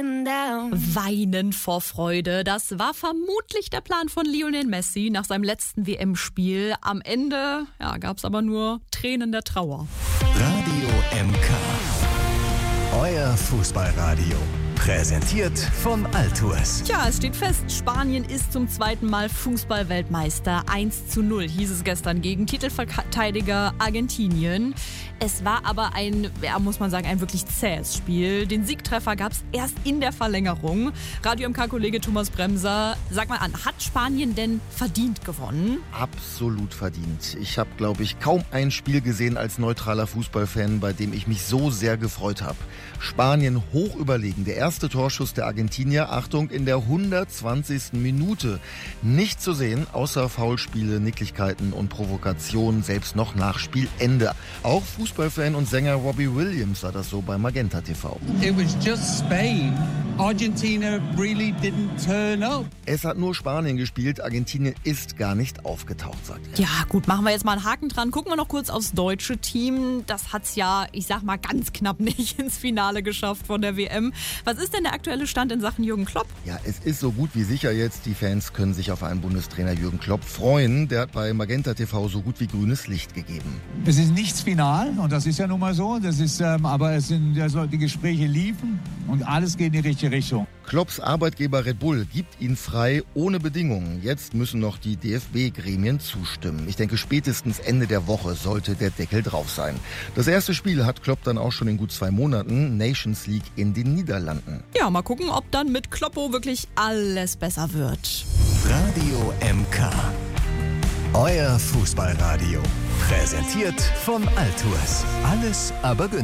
Weinen vor Freude, das war vermutlich der Plan von Lionel Messi nach seinem letzten WM-Spiel. Am Ende gab es aber nur Tränen der Trauer. Radio MK, euer Fußballradio. Präsentiert von Altours. Tja, es steht fest, Spanien ist zum zweiten Mal Fußballweltmeister. 1:0 hieß es gestern gegen Titelverteidiger Argentinien. Es war aber ein wirklich zähes Spiel. Den Siegtreffer gab es erst in der Verlängerung. Radio MK-Kollege Thomas Bremser, sag mal an, hat Spanien denn verdient gewonnen? Absolut verdient. Ich habe, glaube ich, kaum ein Spiel gesehen als neutraler Fußballfan, bei dem ich mich so sehr gefreut habe. Spanien hoch überlegen. Der erste Torschuss der Argentinier, Achtung, in der 120. Minute. Nicht zu sehen, außer Foulspiele, Nicklichkeiten und Provokationen, selbst noch nach Spielende. Auch Fußballfan und Sänger Robbie Williams sah das so bei Magenta TV. It was just Spain. Argentina really didn't turn up. Es hat nur Spanien gespielt, Argentinien ist gar nicht aufgetaucht, sagt er. Ja gut, machen wir jetzt mal einen Haken dran. Gucken wir noch kurz aufs deutsche Team. Das hat's ganz knapp nicht ins Finale geschafft von der WM. Was ist denn der aktuelle Stand in Sachen Jürgen Klopp? Ja, es ist so gut wie sicher jetzt. Die Fans können sich auf einen Bundestrainer Jürgen Klopp freuen. Der hat bei Magenta TV so gut wie grünes Licht gegeben. Es ist nichts final und das ist ja nun mal so. Aber die Gespräche liefen und alles geht in die richtige Richtung. Klopps Arbeitgeber Red Bull gibt ihn frei ohne Bedingungen. Jetzt müssen noch die DFB-Gremien zustimmen. Ich denke, spätestens Ende der Woche sollte der Deckel drauf sein. Das erste Spiel hat Klopp dann auch schon in gut 2 Monaten. Nations League in den Niederlanden. Ja, mal gucken, ob dann mit Kloppo wirklich alles besser wird. Radio MK, euer Fußballradio. Präsentiert von Altours. Alles aber günstig.